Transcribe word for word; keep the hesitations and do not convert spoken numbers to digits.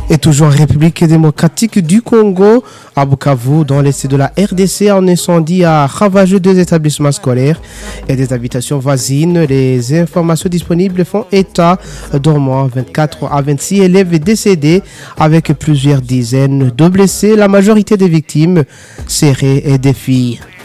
Et toujours en République démocratique du Congo, à Bukavu, dans l'est de la R D C, un incendie a ravagé deux établissements scolaires et des habitations voisines. Les informations disponibles font état d'au moins vingt-quatre à vingt-six élèves décédés avec plusieurs dizaines de blessés. La majorité des victimes seraient des filles.